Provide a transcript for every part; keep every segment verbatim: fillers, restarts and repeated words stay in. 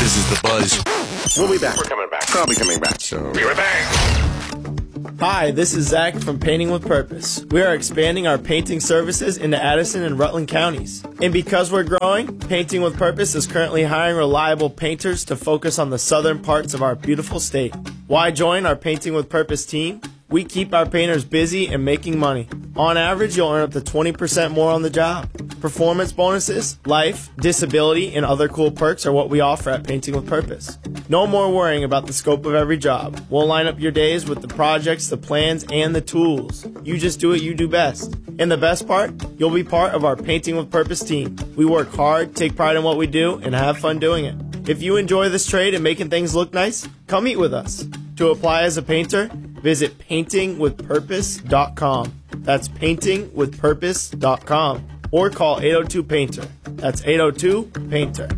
This is The Buzz. We'll be back. We're coming back. Probably coming back. So be right back. Hi, this is Zach from Painting with Purpose. We are expanding our painting services into Addison and Rutland counties. And because we're growing, Painting with Purpose is currently hiring reliable painters to focus on the southern parts of our beautiful state. Why join our Painting with Purpose team? We keep our painters busy and making money. On average, you'll earn up to twenty percent more on the job. Performance bonuses, life, disability, and other cool perks are what we offer at Painting with Purpose. No more worrying about the scope of every job. We'll line up your days with the projects, the plans, and the tools. You just do what you do best. And the best part? You'll be part of our Painting with Purpose team. We work hard, take pride in what we do, and have fun doing it. If you enjoy this trade and making things look nice, come meet with us. To apply as a painter, visit painting with purpose dot com. That's painting with purpose dot com. Or call eight oh two painter. That's eight oh two painter.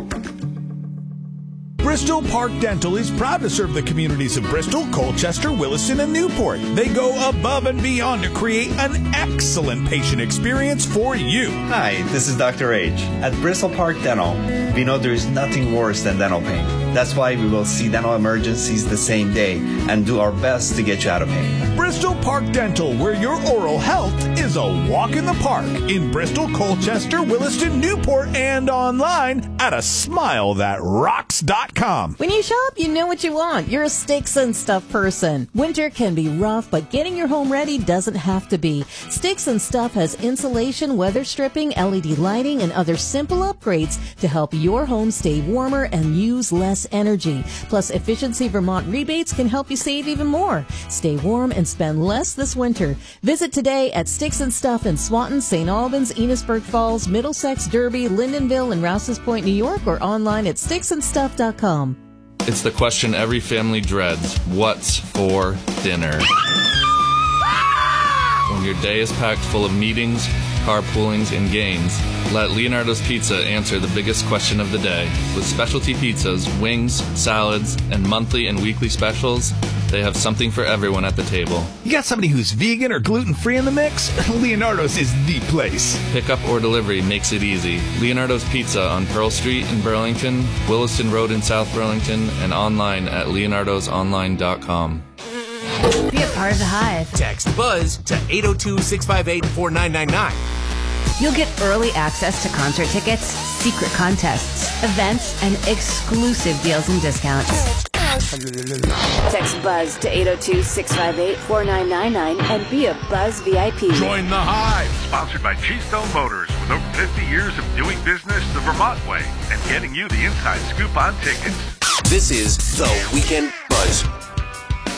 Bristol Park Dental is proud to serve the communities of Bristol, Colchester, Williston, and Newport. They go above and beyond to create an excellent patient experience for you. Hi, this is Doctor H. At Bristol Park Dental, we know there is nothing worse than dental pain. That's why we will see dental emergencies the same day and do our best to get you out of pain. Bristol Park Dental, where your oral health is a walk in the park. In Bristol, Colchester, Williston, Newport, and online at a smile that rocks dot com. When you shop, you know what you want. You're a Sticks and Stuff person. Winter can be rough, but getting your home ready doesn't have to be. Sticks and Stuff has insulation, weather stripping, L E D lighting, and other simple upgrades to help your home stay warmer and use less energy. Plus, Efficiency Vermont rebates can help you save even more. Stay warm and spend less this winter. Visit today at Sticks and Stuff in Swanton, Saint Albans, Enosburg Falls, Middlesex, Derby, Lindenville, and Rouse's Point, New York, or online at sticks and stuff dot com. It's the question every family dreads. What's for dinner? When your day is packed full of meetings, carpoolings, and games, let Leonardo's Pizza answer the biggest question of the day. With specialty pizzas, wings, salads, and monthly and weekly specials, they have something for everyone at the table. You got somebody who's vegan or gluten-free in the mix? Leonardo's is the place. Pickup or delivery makes it easy. Leonardo's Pizza on Pearl Street in Burlington, Williston Road in South Burlington, and online at leonardos online dot com. Be a part of the Hive. Text BUZZ to eight oh two, six five eight, four nine nine nine. You'll get early access to concert tickets, secret contests, events, and exclusive deals and discounts. Text BUZZ to eight oh two, six five eight, four nine nine nine and be a Buzz V I P. Join the Hive, sponsored by Cheestone Motors, with over fifty years of doing business the Vermont way and getting you the inside scoop on tickets. This is The Weekend Buzz.